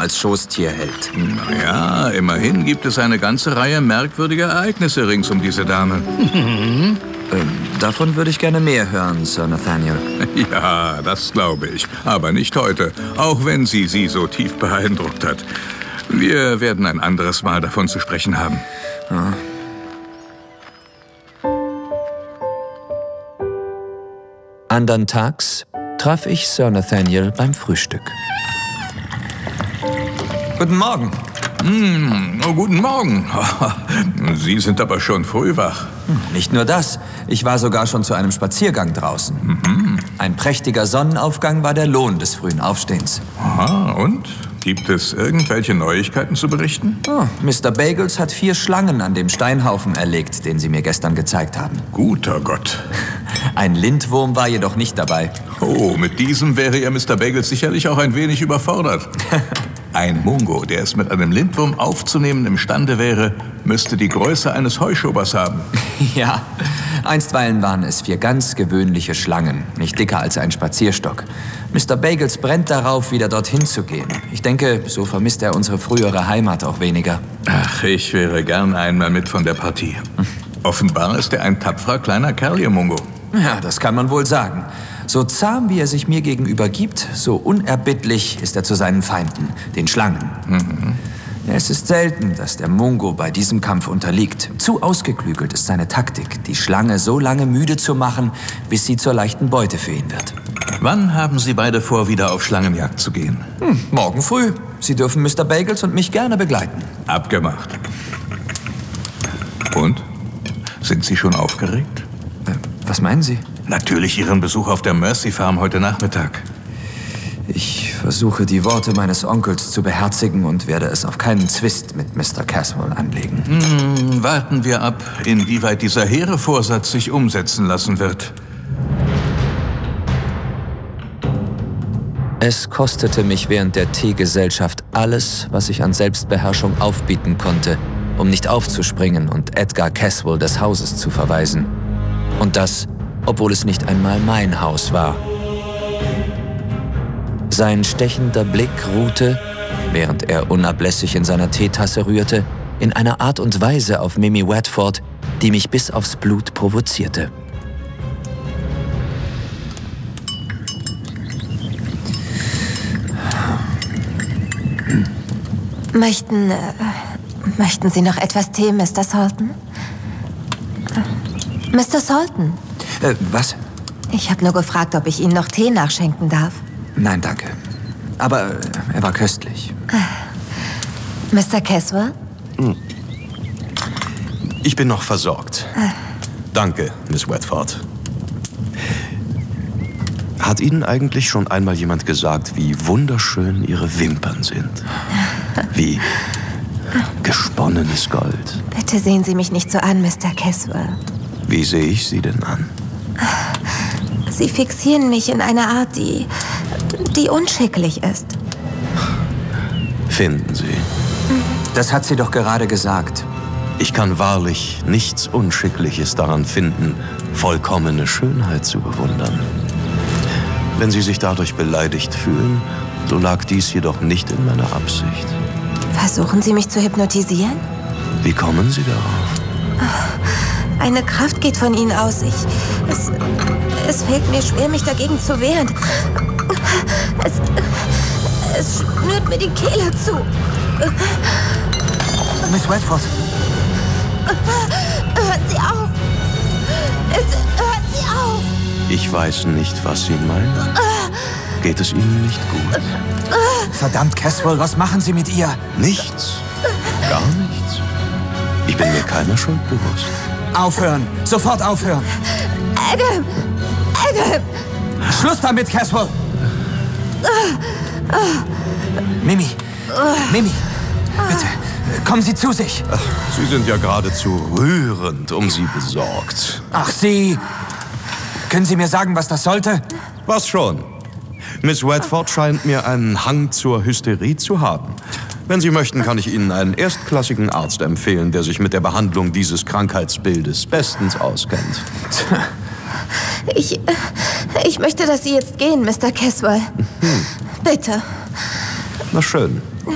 als Schoßtier hält. Naja, immerhin gibt es eine ganze Reihe merkwürdiger Ereignisse rings um diese Dame. Davon würde ich gerne mehr hören, Sir Nathaniel. Ja, das glaube ich. Aber nicht heute, auch wenn sie so tief beeindruckt hat. Wir werden ein anderes Mal davon zu sprechen haben. Ja. Andern Tags traf ich Sir Nathaniel beim Frühstück. Guten Morgen. Guten Morgen. Sie sind aber schon früh wach. Nicht nur das, ich war sogar schon zu einem Spaziergang draußen. Ein prächtiger Sonnenaufgang war der Lohn des frühen Aufstehens. Aha, und? Gibt es irgendwelche Neuigkeiten zu berichten? Mr. Bagels hat 4 Schlangen an dem Steinhaufen erlegt, den Sie mir gestern gezeigt haben. Guter Gott. Ein Lindwurm war jedoch nicht dabei. Oh, mit diesem wäre Ihr Mr. Bagels sicherlich auch ein wenig überfordert. Ein Mungo, der es mit einem Lindwurm aufzunehmen imstande wäre, müsste die Größe eines Heuschobers haben. Ja, einstweilen waren es 4 ganz gewöhnliche Schlangen, nicht dicker als ein Spazierstock. Mr. Bagels brennt darauf, wieder dorthin zu gehen. Ich denke, so vermisst er unsere frühere Heimat auch weniger. Ach, ich wäre gern einmal mit von der Partie. Offenbar ist er ein tapferer kleiner Kerl, Ihr Mungo. Ja, das kann man wohl sagen. So zahm, wie er sich mir gegenüber gibt, so unerbittlich ist er zu seinen Feinden, den Schlangen. Es ist selten, dass der Mungo bei diesem Kampf unterliegt. Zu ausgeklügelt ist seine Taktik, die Schlange so lange müde zu machen, bis sie zur leichten Beute für ihn wird. Wann haben Sie beide vor, wieder auf Schlangenjagd zu gehen? Morgen früh. Sie dürfen Mr. Bagels und mich gerne begleiten. Abgemacht. Und? Sind Sie schon aufgeregt? Was meinen Sie? Natürlich Ihren Besuch auf der Mercy Farm heute Nachmittag. Ich versuche, die Worte meines Onkels zu beherzigen und werde es auf keinen Zwist mit Mr. Caswell anlegen. Warten wir ab, inwieweit dieser hehre Vorsatz sich umsetzen lassen wird. Es kostete mich während der Teegesellschaft alles, was ich an Selbstbeherrschung aufbieten konnte, um nicht aufzuspringen und Edgar Caswell des Hauses zu verweisen. Und das, obwohl es nicht einmal mein Haus war. Sein stechender Blick ruhte, während er unablässig in seiner Teetasse rührte, in einer Art und Weise auf Mimi Watford, die mich bis aufs Blut provozierte. Möchten Sie noch etwas Tee, Mr. Salton? Mr. Salton? Was? Ich habe nur gefragt, ob ich Ihnen noch Tee nachschenken darf. Nein, danke. Aber er war köstlich. Mr. Caswell? Ich bin noch versorgt. Danke, Miss Watford. Hat Ihnen eigentlich schon einmal jemand gesagt, wie wunderschön Ihre Wimpern sind? Wie gesponnenes Gold. Bitte sehen Sie mich nicht so an, Mr. Caswell. Wie sehe ich Sie denn an? Sie fixieren mich in einer Art, die unschicklich ist. Finden Sie. Das hat sie doch gerade gesagt. Ich kann wahrlich nichts Unschickliches daran finden, vollkommene Schönheit zu bewundern. Wenn Sie sich dadurch beleidigt fühlen, so lag dies jedoch nicht in meiner Absicht. Versuchen Sie mich zu hypnotisieren? Wie kommen Sie darauf? Eine Kraft geht von Ihnen aus. Es fällt mir schwer, mich dagegen zu wehren. Es schnürt mir die Kehle zu. Miss Watford. Hören Sie auf! Hören Sie auf! Ich weiß nicht, was Sie meinen. Geht es Ihnen nicht gut? Verdammt, Caswell, was machen Sie mit ihr? Nichts. Gar nichts. Ich bin mir keiner Schuld bewusst. Aufhören! Sofort aufhören! Adam! Schluss damit, Caswell! Mimi! Bitte, kommen Sie zu sich! Sie sind ja geradezu rührend um Sie besorgt. Ach, Sie! Können Sie mir sagen, was das sollte? Was schon? Miss Watford scheint mir einen Hang zur Hysterie zu haben. Wenn Sie möchten, kann ich Ihnen einen erstklassigen Arzt empfehlen, der sich mit der Behandlung dieses Krankheitsbildes bestens auskennt. Ich möchte, dass Sie jetzt gehen, Mr. Caswell. Bitte. Na schön.